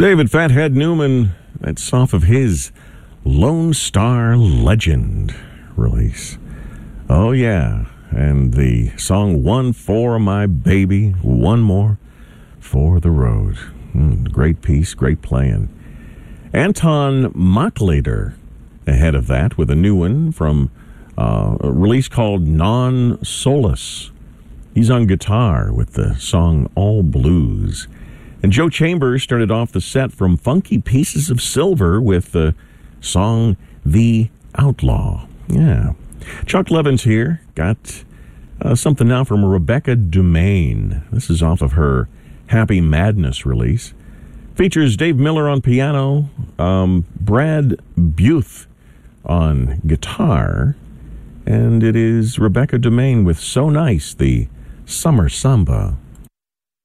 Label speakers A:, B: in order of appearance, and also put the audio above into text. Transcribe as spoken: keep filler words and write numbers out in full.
A: David Fathead Newman, that's off of his Lone Star Legend release. Oh, yeah. And the song One for My Baby, One More for the Road. Mm, great piece, great playing. Anton Mochlader ahead of that with a new one from uh, a release called Non Solace. He's on guitar with the song All Blues. And Joe Chambers started off the set from Funky Pieces of Silver with the song The Outlaw. Yeah. Chuck Levin's here. Got uh, something now from Rebecca Dumaine. This is off of her Happy Madness release. Features Dave Miller on piano, um, Brad Buth on guitar, and it is Rebecca Dumaine with So Nice, the Summer Samba.